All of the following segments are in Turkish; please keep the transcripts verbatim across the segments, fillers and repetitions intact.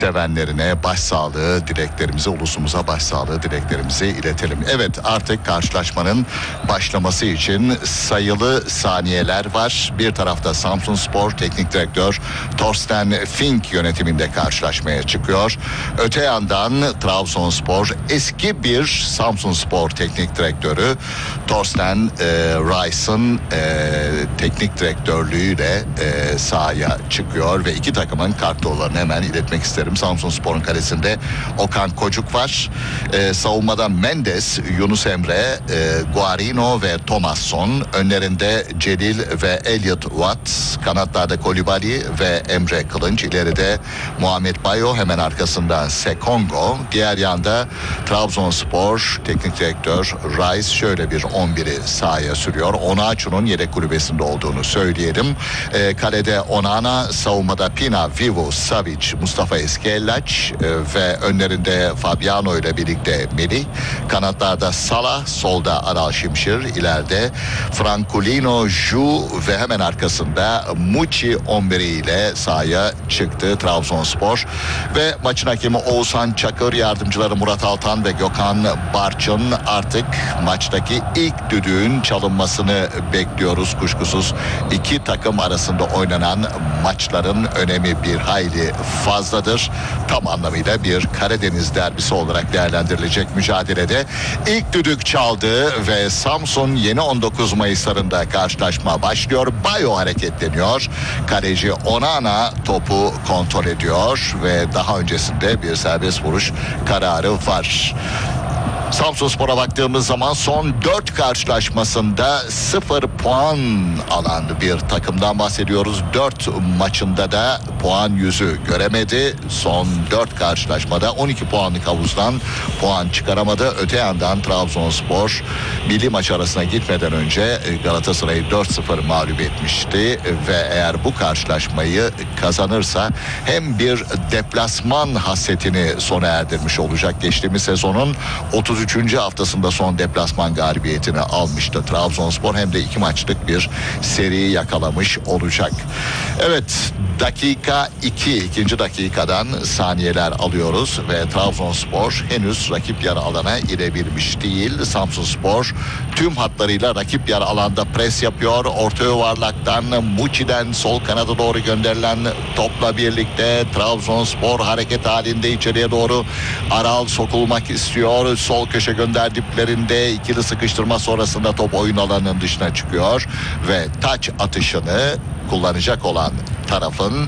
sevenlerine başsağlığı dileklerimizi, ulusumuza başsağlığı dileklerimizi iletelim. Evet, artık karşılaşmanın başlaması için sayılı saniyeler var. Bir tarafta Samsunspor Teknik Direktör Thorsten Fink yönetiminde karşılaşmaya çıkıyor. Öte yandan Trabzonspor eski bir Samsunspor Teknik Direktörü Thorsten e, Rice'ın e, teknik direktörlüğüyle e, sahaya çıkıyor ve iki takımın kartlarını hemen iletmek isterim. Samsunspor'un kalesinde Okan Kocuk var. Ee, savunmada Mendes, Yunus Emre, e, Guarino ve Thomasson. Önlerinde Celil ve Elliot Watt. Kanatlarda Kolibali ve Emre Kılınç. İleride Muhammed Bayo, hemen arkasında Sekongo. Diğer yanda Trabzonspor Teknik Direktör Rice şöyle bir on biri sahaya sürüyor. Onaçu'nun yedek kulübesinde olduğunu söyleyelim. Ee, kalede Onana, savunmada Pina, Vivo, Savic, Mustafa Eskellaç e, ve önlerinde Fabiano ile birlikte Melih. Kanatlarda Salah, solda Aral Şimşir, ileride Franculino Ju ve hemen arkasında Muçi on biri ile sahaya çıktı Trabzonspor. Ve maçın hakemi Oğuzhan Çakır, yardımcıları Murat Altan ve Gökhan Barçın. Artık maçtaki ilk düdüğün çalınmasını bekliyoruz. Kuşkusuz iki takım arasında oynanan maçların önemi bir hayli fazladır. Tam anlamıyla bir Karadeniz derbisi olarak değerlendirilecek mücadelede ilk düdük çaldı ve Samsun yeni on dokuz Mayıs'larında karşılaşma başlıyor. Bayo hareketleniyor. Kaleci Onana topu kontrol ediyor ve daha öncesinde bir serbest vuruş kararı var. Samsunspor'a baktığımız zaman son dört karşılaşmasında sıfır puan alan bir takımdan bahsediyoruz. dört maçında da puan yüzü göremedi. Son dört karşılaşmada on iki puanlık havuzdan puan çıkaramadı. Öte yandan Trabzonspor milli maç arasına gitmeden önce Galatasaray'ı dört sıfır mağlup etmişti ve eğer bu karşılaşmayı kazanırsa hem bir deplasman hasretini sona erdirmiş olacak. Geçtiğimiz sezonun otuz üçüncü haftasında son deplasman galibiyetini almıştı Trabzonspor, hem de iki maçlık bir seri yakalamış olacak. Evet, dakika iki, ikinci dakikadan saniyeler alıyoruz ve Trabzonspor henüz rakip yarı alana girebilmiş değil. Samsunspor tüm hatlarıyla rakip yarı alanda pres yapıyor. Orta yuvarlaktan Muçi'den sol kanada doğru gönderilen topla birlikte Trabzonspor hareket halinde içeriye doğru. Aral sokulmak istiyor. Sol köşe gönderdiklerinde ikili sıkıştırma sonrasında top oyun alanının dışına çıkıyor ve taç atışını kullanacak olan tarafın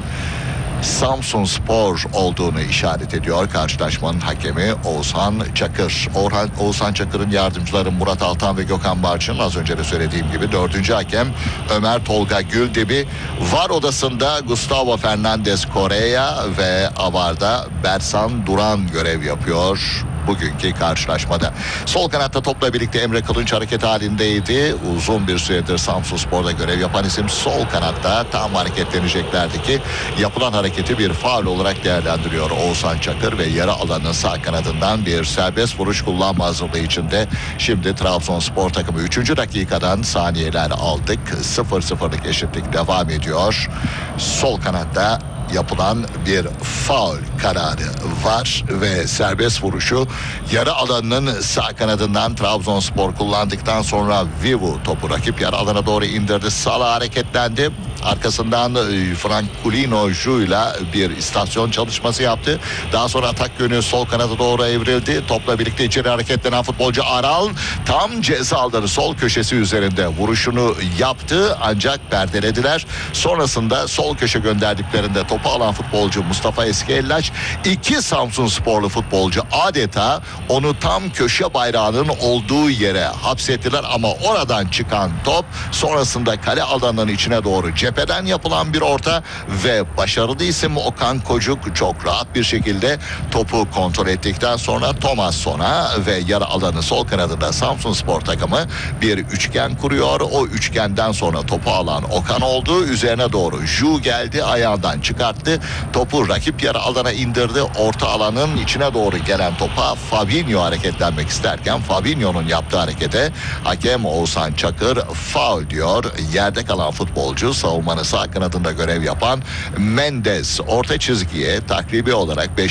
Samsunspor olduğunu işaret ediyor karşılaşmanın hakemi Oğuzhan Çakır. Orhan, Oğuzhan Çakır'ın yardımcıları Murat Altan ve Gökhan Barçın, az önce de söylediğim gibi dördüncü hakem Ömer Tolga Güldibi. VAR odasında Gustavo Fernandez Correa ve Avar'da Bersan Duran görev yapıyor bugünkü karşılaşmada. Sol kanatta topla birlikte Emre Kılınç hareket halindeydi. Uzun bir süredir Samsunspor'da görev yapan isim sol kanatta tam hareketleneceklerdi ki yapılan hareketi bir faul olarak değerlendiriyor Oğuzhan Çakır ve yarı alanın sağ kanadından bir serbest vuruş kullanma hazırlığı içinde. Şimdi Trabzonspor takımı üçüncü dakikadan saniyeler aldık. sıfır sıfırlık eşitlik devam ediyor. Sol kanatta yapılan bir faul kararı var ve serbest vuruşu yarı alanının sağ kanadından Trabzonspor kullandıktan sonra Vivu topu rakip yarı alana doğru indirdi. Salah hareketlendi. Arkasından Franculino Ju'yla bir istasyon çalışması yaptı. Daha sonra atak yönü sol kanada doğru evrildi. Topla birlikte içeri hareketlenen futbolcu Aral tam ceza alanı sol köşesi üzerinde vuruşunu yaptı ancak perdelediler. Sonrasında sol köşe gönderdiklerinde topu alan futbolcu Mustafa Eskellaç, iki Samsunsporlu futbolcu adeta onu tam köşe bayrağının olduğu yere hapsettiler ama oradan çıkan top sonrasında kale alanının içine doğru cepheden yapılan bir orta ve başarılı isim Okan Kocuk çok rahat bir şekilde topu kontrol ettikten sonra Thomasson'a ve yarı alanı sol kanadında Samsunspor takımı bir üçgen kuruyor. O üçgenden sonra topu alan Okan oldu. Üzerine doğru Ju geldi, ayağından çıkarttı. Topu rakip yarı alana indirdi. Orta alanın içine doğru gelen topa Fabinho hareketlenmek isterken Fabinho'nun yaptığı harekete hakem Oğuzhan Çakır faul diyor. Yerde kalan futbolcu savunmanın sağ kanadında görev yapan Mendes orta çizgiye takribi olarak beş